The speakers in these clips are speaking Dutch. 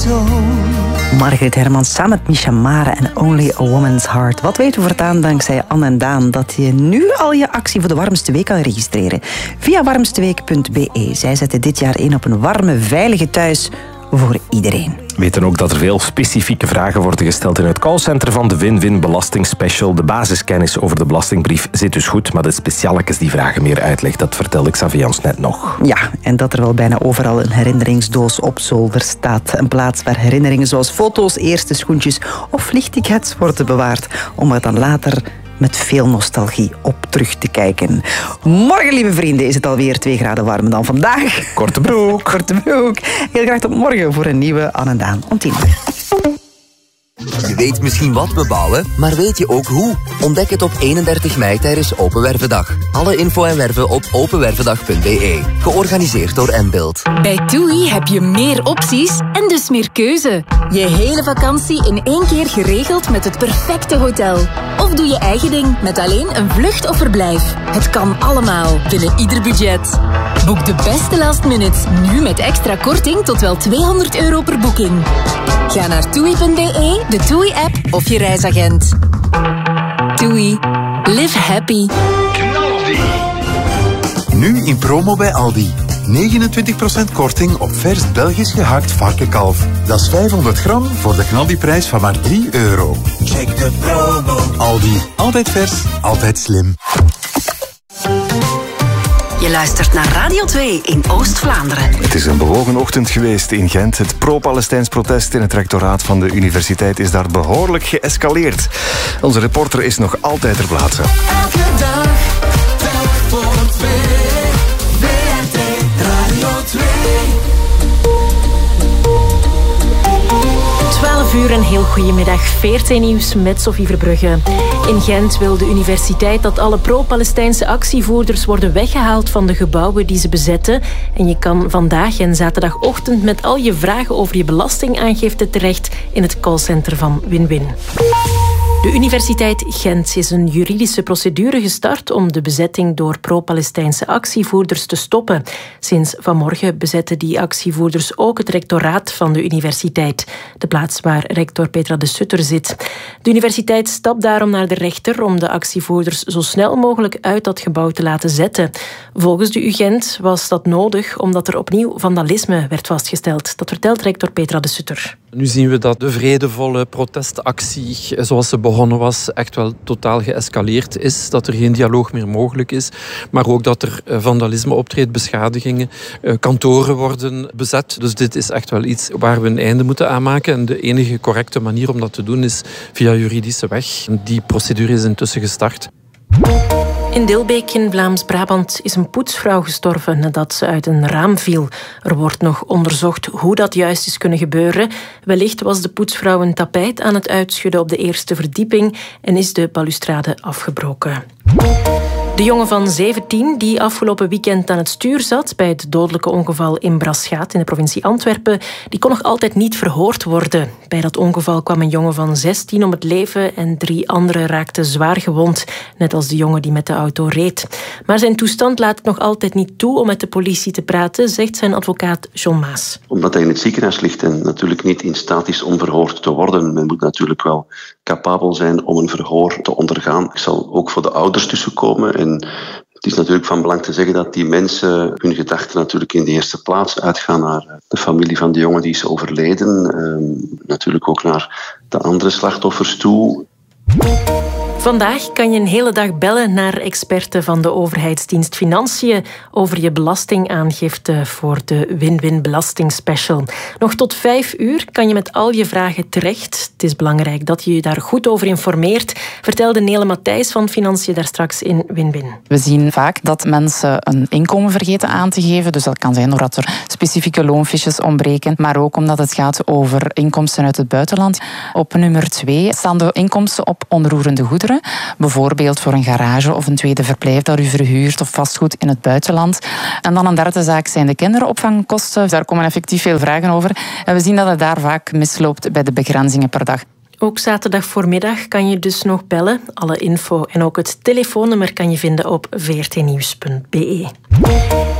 Margriet Hermans samen met Misha Mare en Only a Woman's Heart. Wat weten we voortaan dankzij Anne en Daan? Dat je nu al je actie voor de warmste week kan registreren. Via warmsteweek.be. Zij zetten dit jaar in op een warme, veilige thuis voor iedereen. We weten ook dat er veel specifieke vragen worden gesteld in het callcenter van de Win-Win Belasting Special. De basiskennis over de belastingbrief zit dus goed, maar de specialekes die vragen meer uitleg. Dat vertelde Xavier ons net nog. Ja, en dat er wel bijna overal een herinneringsdoos op zolder staat. Een plaats waar herinneringen zoals foto's, eerste schoentjes of vliegtickets worden bewaard. Om er dan later met veel nostalgie op terug te kijken. Morgen, lieve vrienden, is het alweer 2 graden warmer dan vandaag. Korte broek. Korte broek. Heel graag tot morgen voor een nieuwe Anne en Daan om 10 uur. Je weet misschien wat we bouwen, maar weet je ook hoe? Ontdek het op 31 mei tijdens Open Wervendag. Alle info en werven op openwervendag.be. Georganiseerd door Mbuild. Bij TUI heb je meer opties en dus meer keuze. Je hele vakantie in 1 keer geregeld met het perfecte hotel. Of doe je eigen ding met alleen een vlucht of verblijf. Het kan allemaal binnen ieder budget. Boek de beste last minutes nu met extra korting tot wel €200 per boeking. Ga naar TUI.be, de TUI-app of je reisagent. TUI. Live happy. Knaldi. Nu in promo bij Aldi. 29% korting op vers Belgisch gehakt varkenkalf. Dat is 500 gram voor de knaldiprijs van maar €3. Check de promo. Aldi. Altijd vers, altijd slim. Je luistert naar Radio 2 in Oost-Vlaanderen. Het is een bewogen ochtend geweest in Gent. Het pro-Palestijns protest in het rectoraat van de universiteit is daar behoorlijk geëscaleerd. Onze reporter is nog altijd ter plaatse. Elke dag, telk voor 2. WRT Radio 2. 12 uur, een heel goedemiddag. VRT Nieuws met Sophie Verbrugge. In Gent wil de universiteit dat alle pro-Palestijnse actievoerders worden weggehaald van de gebouwen die ze bezetten. En je kan vandaag en zaterdagochtend met al je vragen over je belastingaangifte terecht in het callcenter van Win-Win. De Universiteit Gent is een juridische procedure gestart om de bezetting door pro-Palestijnse actievoerders te stoppen. Sinds vanmorgen bezetten die actievoerders ook het rectoraat van de universiteit, de plaats waar rector Petra de Sutter zit. De universiteit stapt daarom naar de rechter om de actievoerders zo snel mogelijk uit dat gebouw te laten zetten. Volgens de UGent was dat nodig omdat er opnieuw vandalisme werd vastgesteld. Dat vertelt rector Petra de Sutter. Nu zien we dat de vredevolle protestactie, zoals ze begonnen was, echt wel totaal geëscaleerd is. Dat er geen dialoog meer mogelijk is. Maar ook dat er vandalisme optreedt, beschadigingen. Kantoren worden bezet. Dus dit is echt wel iets waar we een einde moeten aan maken. En de enige correcte manier om dat te doen is via juridische weg. Die procedure is intussen gestart. In Dilbeek in Vlaams-Brabant is een poetsvrouw gestorven nadat ze uit een raam viel. Er wordt nog onderzocht hoe dat juist is kunnen gebeuren. Wellicht was de poetsvrouw een tapijt aan het uitschudden op de eerste verdieping en is de balustrade afgebroken. De jongen van 17 die afgelopen weekend aan het stuur zat bij het dodelijke ongeval in Braschaat in de provincie Antwerpen, die kon nog altijd niet verhoord worden. Bij dat ongeval kwam een jongen van 16 om het leven en 3 anderen raakten zwaar gewond, net als de jongen die met de auto reed. Maar zijn toestand laat het nog altijd niet toe om met de politie te praten, zegt zijn advocaat John Maas. Omdat hij in het ziekenhuis ligt en natuurlijk niet in staat is om verhoord te worden. Men moet natuurlijk wel capabel zijn om een verhoor te ondergaan. Ik zal ook voor de ouders tussenkomen. En het is natuurlijk van belang te zeggen dat die mensen hun gedachten natuurlijk in de eerste plaats uitgaan naar de familie van de jongen die is overleden. Natuurlijk ook naar de andere slachtoffers toe. Vandaag kan je een hele dag bellen naar experten van de overheidsdienst Financiën over je belastingaangifte voor de Win-Win Belasting Special. Nog tot 5 uur kan je met al je vragen terecht. Het is belangrijk dat je je daar goed over informeert, vertelde Nele Matthijs van Financiën daar straks in Win-Win. We zien vaak dat mensen een inkomen vergeten aan te geven. Dus dat kan zijn doordat er specifieke loonfiches ontbreken, maar ook omdat het gaat over inkomsten uit het buitenland. Op nummer 2 staan de inkomsten op onroerende goederen. Bijvoorbeeld voor een garage of een tweede verblijf dat u verhuurt of vastgoed in het buitenland. En dan een derde zaak zijn de kinderopvangkosten. Daar komen effectief veel vragen over. En we zien dat het daar vaak misloopt bij de begrenzingen per dag. Ook zaterdag voormiddag kan je dus nog bellen. Alle info en ook het telefoonnummer kan je vinden op vrtnieuws.be.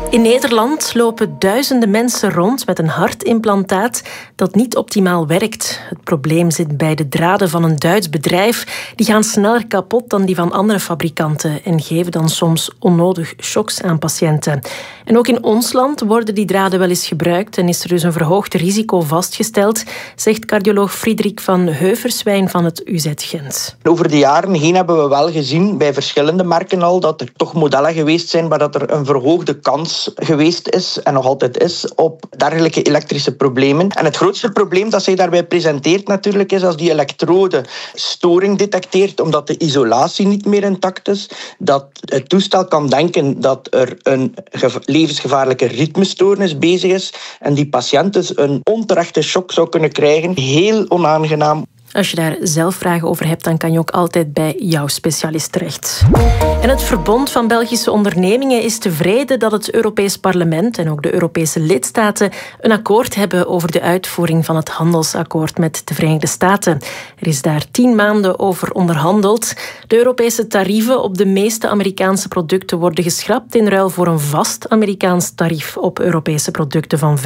In Nederland lopen duizenden mensen rond met een hartimplantaat dat niet optimaal werkt. Het probleem zit bij de draden van een Duits bedrijf. Die gaan sneller kapot dan die van andere fabrikanten en geven dan soms onnodig shocks aan patiënten. En ook in ons land worden die draden wel eens gebruikt en is er dus een verhoogd risico vastgesteld, zegt cardioloog Friedrich van Heuverswijn van het UZ Gent. Over de jaren heen hebben we wel gezien bij verschillende merken al dat er toch modellen geweest zijn waar dat er een verhoogde kans geweest is en nog altijd is op dergelijke elektrische problemen. En het grootste probleem dat zij daarbij presenteert natuurlijk is als die elektrode storing detecteert omdat de isolatie niet meer intact is, dat het toestel kan denken dat er een levensgevaarlijke ritmestoornis bezig is en die patiënt dus een onterechte shock zou kunnen krijgen. Heel onaangenaam. Als je daar zelf vragen over hebt, dan kan je ook altijd bij jouw specialist terecht. En het Verbond van Belgische Ondernemingen is tevreden dat het Europees Parlement en ook de Europese lidstaten een akkoord hebben over de uitvoering van het handelsakkoord met de Verenigde Staten. Er is daar 10 maanden over onderhandeld. De Europese tarieven op de meeste Amerikaanse producten worden geschrapt in ruil voor een vast Amerikaans tarief op Europese producten van 15%.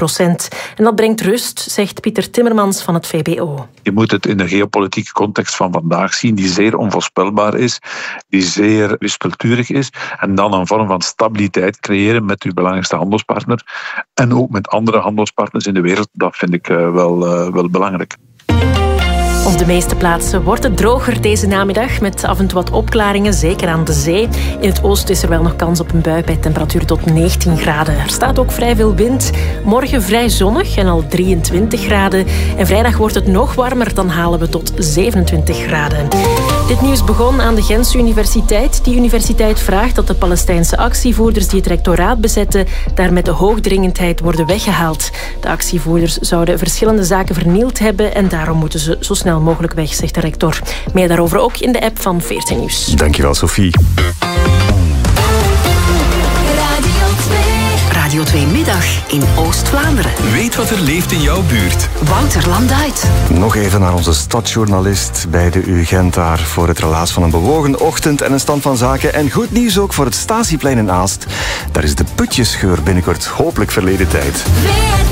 En dat brengt rust, zegt Pieter Timmermans van het VBO. Je moet het in de geopolitieke context van vandaag zien, die zeer onvoorspelbaar is, die zeer wispelturig is, en dan een vorm van stabiliteit creëren met uw belangrijkste handelspartner en ook met andere handelspartners in de wereld, dat vind ik wel belangrijk. Op de meeste plaatsen wordt het droger deze namiddag met af en toe wat opklaringen, zeker aan de zee. In het oosten is er wel nog kans op een bui bij temperatuur tot 19 graden. Er staat ook vrij veel wind. Morgen vrij zonnig en al 23 graden. En vrijdag wordt het nog warmer, dan halen we tot 27 graden. Dit nieuws begon aan de Gentse Universiteit. Die universiteit vraagt dat de Palestijnse actievoerders die het rectoraat bezetten daar met de hoogdringendheid worden weggehaald. De actievoerders zouden verschillende zaken vernield hebben en daarom moeten ze zo snel mogelijk weg, zegt de rector. Meer daarover ook in de app van 14 Nieuws. Dankjewel, Sophie. Radio 2 Middag in Oost-Vlaanderen. Weet wat er leeft in jouw buurt. Wouter Landuit. Nog even naar onze stadsjournalist bij de UGent daar voor het relaas van een bewogen ochtend en een stand van zaken. En goed nieuws ook voor het Statieplein in Aalst. Daar is de putjesgeur binnenkort hopelijk verleden tijd.